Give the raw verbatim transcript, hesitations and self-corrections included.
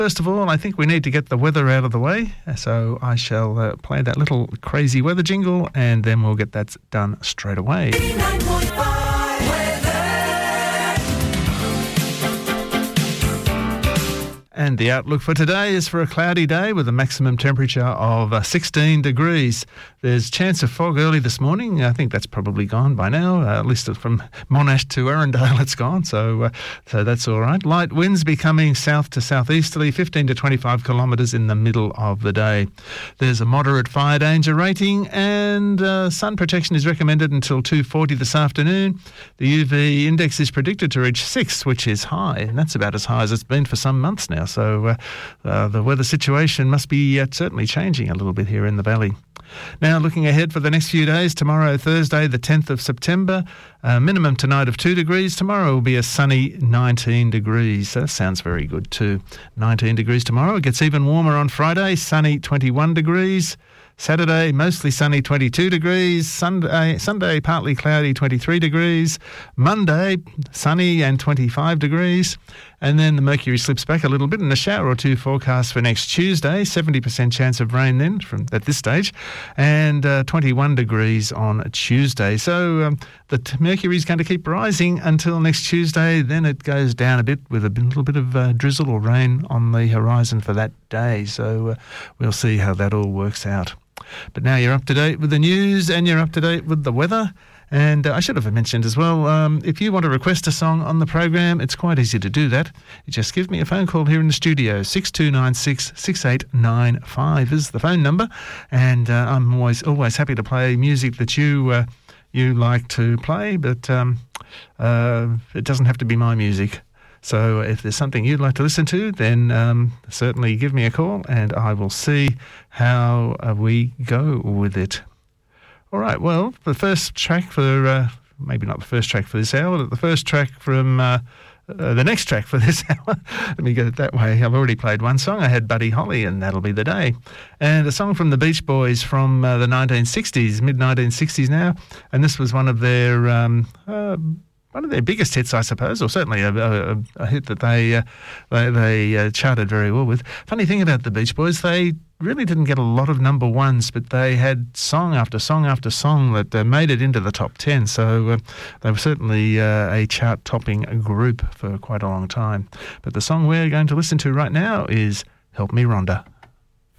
First of all, I think we need to get the weather out of the way, so I shall uh, play that little crazy weather jingle, and then we'll get that done straight away. And the outlook for today is for a cloudy day with a maximum temperature of uh, sixteen degrees. There's chance of fog early this morning. I think that's probably gone by now. Uh, at least from Monash to Arundel it's gone, so uh, so that's all right. Light winds becoming south to southeasterly, fifteen to twenty-five kilometres in the middle of the day. There's a moderate fire danger rating, and uh, sun protection is recommended until two forty this afternoon. The U V index is predicted to reach six, which is high, and that's about as high as it's been for some months now. So uh, uh, the weather situation must be uh, certainly changing a little bit here in the valley. Now, looking ahead for the next few days, tomorrow, Thursday, the tenth of September, uh, minimum tonight of two degrees. Tomorrow will be a sunny nineteen degrees. That sounds very good too. nineteen degrees tomorrow. It gets even warmer on Friday, sunny twenty-one degrees. Saturday, mostly sunny, twenty-two degrees. Sunday, Sunday, partly cloudy, twenty-three degrees. Monday, sunny and twenty-five degrees. And then the mercury slips back a little bit, and a shower or two forecast for next Tuesday. seventy percent chance of rain then from at this stage, and uh, twenty-one degrees on Tuesday. So um, the t- mercury is going to keep rising until next Tuesday. Then it goes down a bit with a little bit of uh, drizzle or rain on the horizon for that day. So uh, we'll see how that all works out. But now you're up to date with the news, and you're up to date with the weather. And uh, I should have mentioned as well, um, if you want to request a song on the program, it's quite easy to do that. You just give me a phone call here in the studio. six two nine six, six eight nine five is the phone number. And uh, I'm always always happy to play music that you uh, you like to play, but um, uh, it doesn't have to be my music. So if there's something you'd like to listen to, then um, certainly give me a call, and I will see how uh, we go with it. All right, well, the first track for, uh, maybe not the first track for this hour, but the first track from uh, uh, the next track for this hour, let me get it that way. I've already played one song. I had Buddy Holly, and That'll Be the Day. And a song from the Beach Boys from uh, the nineteen sixties, mid nineteen sixties now, and this was one of their... Um, uh, One of their biggest hits, I suppose, or certainly a, a, a hit that they uh, they, they uh, charted very well with. Funny thing about the Beach Boys, they really didn't get a lot of number ones, but they had song after song after song that uh, made it into the top ten. So uh, they were certainly uh, a chart-topping group for quite a long time. But the song we're going to listen to right now is Help Me Rhonda.